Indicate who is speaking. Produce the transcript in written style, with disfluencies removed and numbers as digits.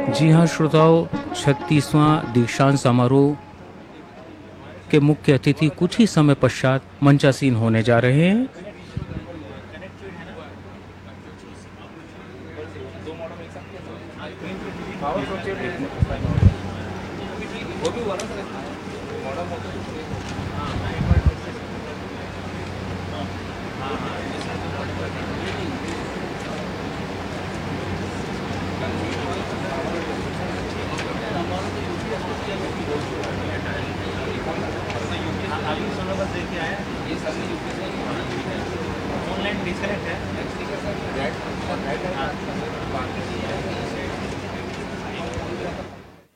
Speaker 1: जी हाँ श्रोताओं, 36वां दीक्षांत समारोह के मुख्य अतिथि कुछ ही समय पश्चात मंचासीन होने जा रहे हैं।